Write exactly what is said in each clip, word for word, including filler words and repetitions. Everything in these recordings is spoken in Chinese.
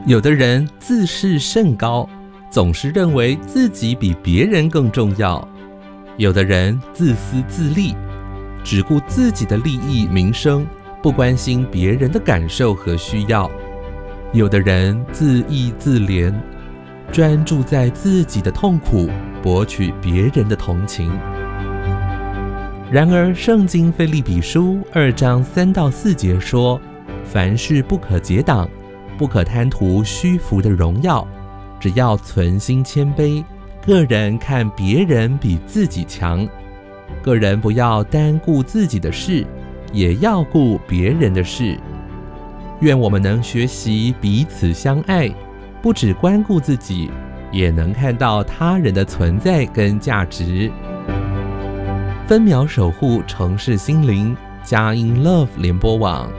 有的人自视甚高，总是认为自己比别人更重要；有的人自私自利，只顾自己的利益名声，不关心别人的感受和需要；有的人自义自怜，专注在自己的痛苦，博取别人的同情。然而圣经腓立比书二章三到四节说，凡事不可结党，不可贪图虚浮的荣耀，只要存心谦卑，个人看别人比自己强，个人不要单顾自己的事，也要顾别人的事。愿我们能学习彼此相爱，不只关顾自己，也能看到他人的存在跟价值。分秒守护城市心灵，佳音 Love 联播网。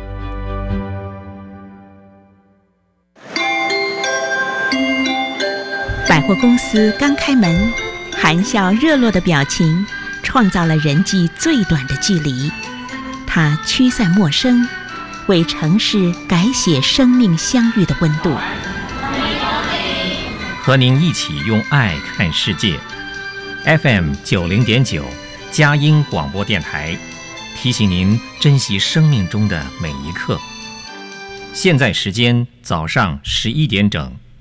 百货公司刚开门，含笑热络的表情创造了人际最短的距离。它驱散陌生，为城市改写生命相遇的温度。 和您一起用爱看世界。F M 九零点九，佳音广播电台，提醒您珍惜生命中的每一刻。现在时间早上十一点整。